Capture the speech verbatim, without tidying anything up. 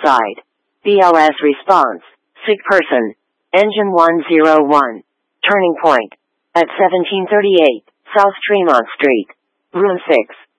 homicide. B L S response. Sick person. Engine one oh one. Turning point. At seventeen thirty-eight, South Tremont Street. Room six.